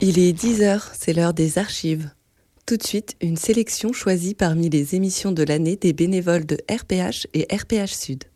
Il est 10 heures, c'est l'heure des archives. Tout de suite, une sélection choisie parmi les émissions de l'année des bénévoles de RPH et RPH Sud.